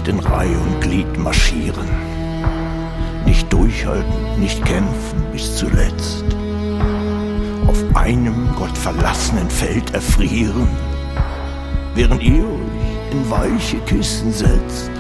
in Reih und Glied marschieren, nicht durchhalten, nicht kämpfen bis zuletzt, auf einem gottverlassenen Feld erfrieren, während ihr euch in weiche Kissen setzt.